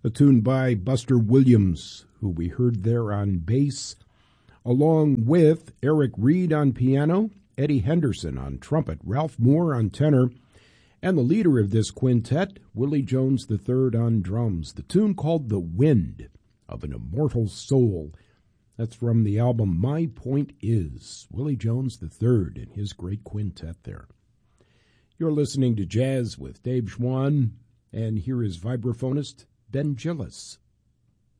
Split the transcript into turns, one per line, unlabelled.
A tune by Buster Williams, who we heard there on bass, along with Eric Reed on piano, Eddie Henderson on trumpet, Ralph Moore on tenor, and the leader of this quintet, Willie Jones III on drums. The tune called The Wind of an Immortal Soul. That's from the album My Point Is, Willie Jones III and his great quintet there. You're listening to Jazz with Dave Schwann, and here is vibraphonist Ben Gillis.